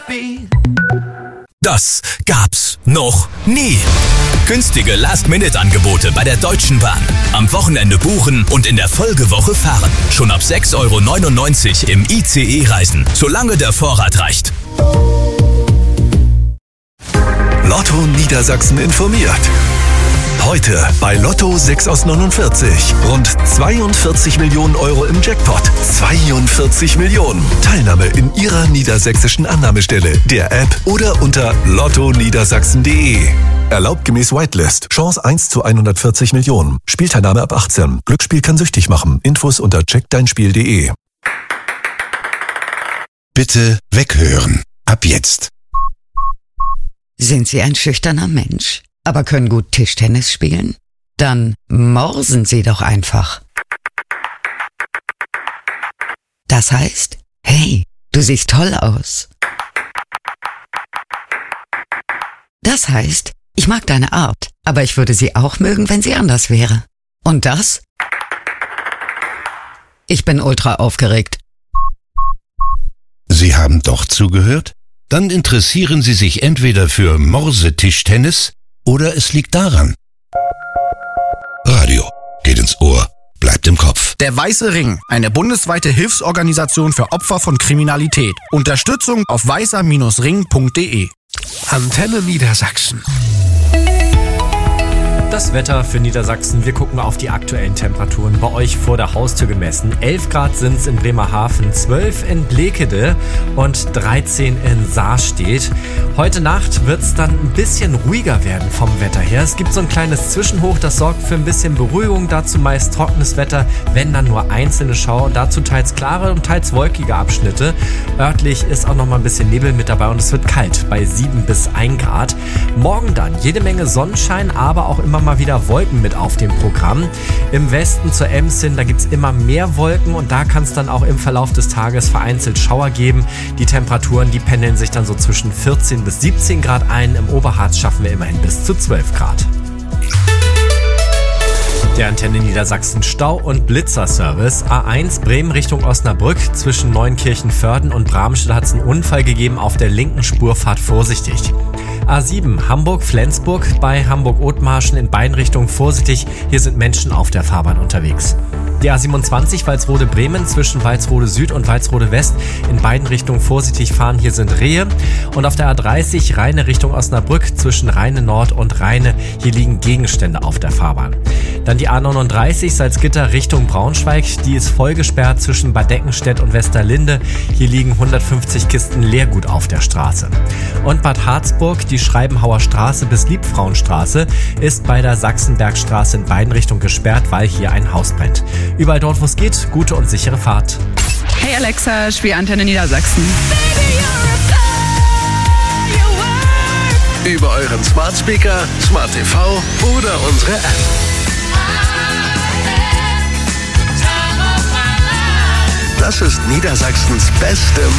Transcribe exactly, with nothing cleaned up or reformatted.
Das gab's noch nie. Günstige Last-Minute-Angebote bei der Deutschen Bahn. Am Wochenende buchen und in der Folgewoche fahren. Schon ab sechs Euro neunundneunzig im I C E-Reisen, solange der Vorrat reicht. Lotto Niedersachsen informiert. Heute bei Lotto sechs aus neunundvierzig. Rund zweiundvierzig Millionen Euro im Jackpot. zweiundvierzig Millionen. Teilnahme in Ihrer niedersächsischen Annahmestelle, der App oder unter lotto niedersachsen punkt de. Erlaubt gemäß Whitelist. Chance eins zu hundertvierzig Millionen. Spielteilnahme ab achtzehn. Glücksspiel kann süchtig machen. Infos unter check dein spiel punkt de. Bitte weghören. Ab jetzt. Sind Sie ein schüchterner Mensch, aber können gut Tischtennis spielen? Dann morsen Sie doch einfach. Das heißt, hey, du siehst toll aus. Das heißt, ich mag deine Art, aber ich würde sie auch mögen, wenn sie anders wäre. Und das? Ich bin ultra aufgeregt. Sie haben doch zugehört? Dann interessieren Sie sich entweder für Morsetischtennis oder es liegt daran. Radio geht ins Ohr, bleibt im Kopf. Der Weiße Ring, eine bundesweite Hilfsorganisation für Opfer von Kriminalität. Unterstützung auf weißer Ring punkt de. Antenne Niedersachsen. Das Wetter für Niedersachsen. Wir gucken auf die aktuellen Temperaturen bei euch vor der Haustür gemessen. elf Grad sind es in Bremerhaven, zwölf in Blekede und dreizehn in Saarstedt. Heute Nacht wird es dann ein bisschen ruhiger werden vom Wetter her. Es gibt so ein kleines Zwischenhoch, das sorgt für ein bisschen Beruhigung. Dazu meist trockenes Wetter, wenn dann nur einzelne Schauer. Und dazu teils klare und teils wolkige Abschnitte. Örtlich ist auch noch mal ein bisschen Nebel mit dabei und es wird kalt bei sieben bis ein Grad. Morgen dann jede Menge Sonnenschein, aber auch immer mal wieder Wolken mit auf dem Programm. Im Westen zur Ems hin, da gibt es immer mehr Wolken und da kann es dann auch im Verlauf des Tages vereinzelt Schauer geben. Die Temperaturen, die pendeln sich dann so zwischen vierzehn bis siebzehn Grad ein. Im Oberharz schaffen wir immerhin bis zu zwölf Grad. Der Antenne Niedersachsen Stau- und Blitzerservice. A eins Bremen Richtung Osnabrück. Zwischen Neunkirchen-Vörden und Bramstedt hat es einen Unfall gegeben. Auf der linken Spur fahrt vorsichtig. A sieben Hamburg-Flensburg bei Hamburg-Othmarschen in beiden Richtungen vorsichtig. Hier sind Menschen auf der Fahrbahn unterwegs. Die A siebenundzwanzig Walsrode-Bremen zwischen Walsrode Süd und Walsrode West in beiden Richtungen vorsichtig fahren. Hier sind Rehe. Und auf der A dreißig Rheine Richtung Osnabrück zwischen Rheine Nord und Rheine. Hier liegen Gegenstände auf der Fahrbahn. Dann die A neununddreißig Salzgitter Richtung Braunschweig. Die ist voll gesperrt zwischen Bad Eckenstedt und Westerlinde. Hier liegen hundertfünfzig Kisten Leergut auf der Straße. Und Bad Harzburg, die Schreibenhauer Straße bis Liebfrauenstraße, ist bei der Sachsenbergstraße in beiden Richtungen gesperrt, weil hier ein Haus brennt. Überall dort, wo es geht, gute und sichere Fahrt. Hey Alexa, spiel Antenne Niedersachsen. Über euren Smart Speaker, Smart T V oder unsere App. Das ist Niedersachsens beste